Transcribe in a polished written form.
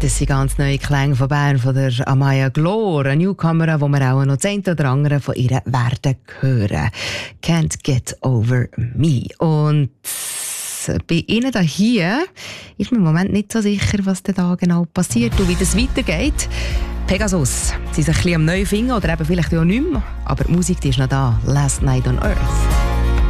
Das sind ganz neue Klänge von Bern, von der Amaya Glor, eine Newcomer, wo wir auch noch das eine oder andere von ihr werden hören. Can't Get Over Me. Und bei Ihnen hier ist mir im Moment nicht so sicher, was da genau passiert und wie das weitergeht. Pegasus, sie sind ein bisschen am Neufingen oder eben vielleicht auch nicht mehr, aber die Musik die ist noch da. Last Night on Earth.